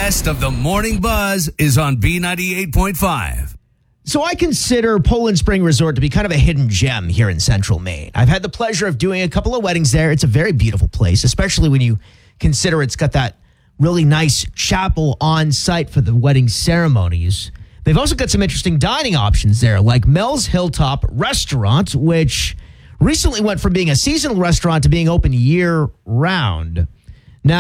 best of the morning buzz is on B98.5. So I consider Poland Spring Resort to be kind of a hidden gem here in central Maine. I've had the pleasure of doing a couple of weddings there. It's a very beautiful place, especially when you consider it's got that really nice chapel on site for the wedding ceremonies. They've also got some interesting dining options there, like Mel's Hilltop Restaurant, which recently went from being a seasonal restaurant to being open year-round.